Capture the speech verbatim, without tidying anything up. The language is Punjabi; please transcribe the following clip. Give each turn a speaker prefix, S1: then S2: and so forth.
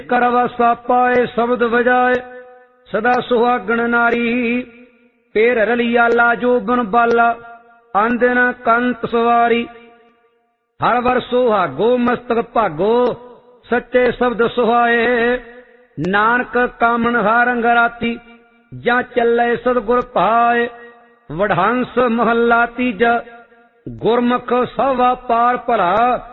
S1: ਕਰਵਸਾ ਪਾਏ ਸ਼ਬਦ ਵਜਾਏ ਸਦਾ ਸੁਹਾਗਣ ਨਾਰੀ। ਪੇਰ ਰਲੀਆ ਲਾਜੋ ਬਨ ਬਾਲਾ ਆਂਦਨ ਕੰਤ ਸਵਾਰੀ। ਹਰ ਵਰ ਸੁਹਾਗੋ ਮਸਤਕ ਭਾਗੋ ਸੱਚੇ ਸ਼ਬਦ ਸੁਹਾਏ। ਨਾਨਕ ਕਾਮਣ ਹਾਰੰਗ ਰਾਤੀ ਜਾਂ ਚੱਲੇ ਸਤਿਗੁਰ ਭਾਏ। ਵਡਹੰਸ ਮਹੱਲਾ ਤੀਜਾ। ਗੁਰਮੁਖ ਸਭਾ ਪਾਰ ਭਲਾ